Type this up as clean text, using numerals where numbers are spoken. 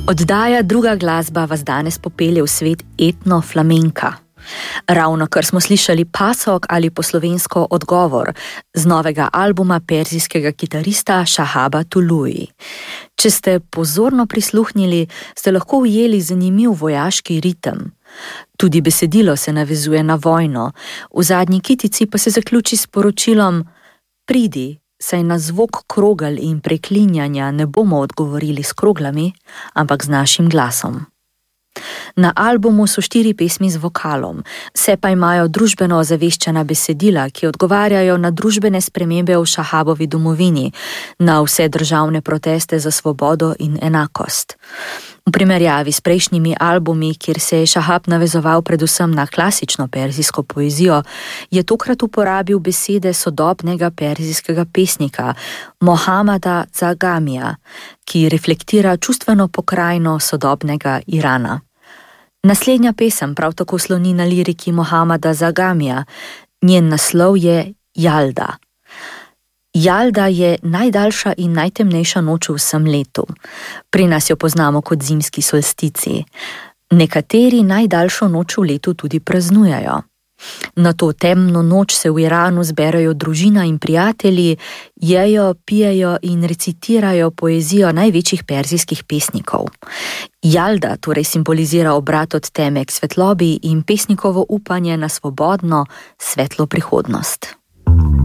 Oddaja Druga glasba vas danes popelje v svet etno-flamenka. Ravno kar smo slišali pasok ali po slovensko odgovor z novega albuma perzijskega kitarista Shahaba Tuluji. Če ste pozorno prisluhnili, ste lahko ujeli zanimiv vojaški ritem. Tudi besedilo se navezuje na vojno, v zadnji kitici pa se zaključi s poročilom: pridi, saj na zvok krogel in preklinjanja ne bomo odgovorili s kroglami, ampak z našim glasom. Na albumu so 4 pesmi z vokalom, vse pa imajo družbeno ozaveščena besedila, ki odgovarjajo na družbene spremembe v Shahabovi domovini, na vse državne proteste za svobodo in enakost. V primerjavi s prejšnjimi albumi, kjer se je Shahab navezoval predvsem na klasično perzijsko poezijo, je tokrat uporabil besede sodobnega perzijskega pesnika Mohamada Zagamija, ki reflektira čustveno pokrajino sodobnega Irana. Naslednja pesem prav tako sloni na liriki Mohamada Zagamija, njen naslov je Jalda. Jalda je najdaljša in najtemnejša noč v vsem letu. Pri nas jo poznamo kot zimski solstici. Nekateri najdaljšo noč v letu tudi praznujejo. Na to temno noč se v Iranu zberajo družina in prijatelji, jejo, pijejo in recitirajo poezijo največjih perzijskih pesnikov. Jalda torej simbolizira obrat od teme k svetlobi in pesnikovo upanje na svobodno, svetlo prihodnost.